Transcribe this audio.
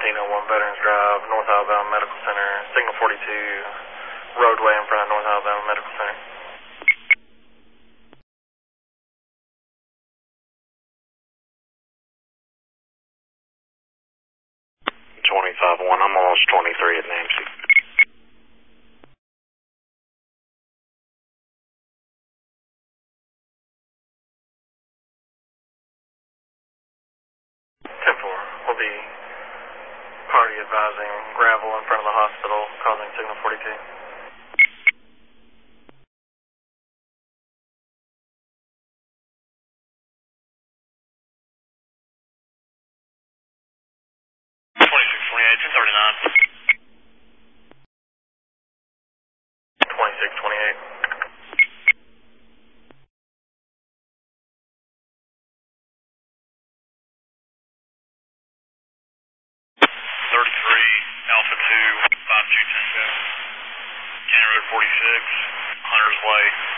1701 Veterans Drive, North Alabama Medical Center, signal 42, roadway in front of North Alabama Medical Center. 25-1, I'm almost 23 at Nancy. Will be party advising gravel in front of the hospital, causing signal 42. 2628, 239. 2628. 33 Alpha 2, 52 Tango. County Road 46, Hunter's Way.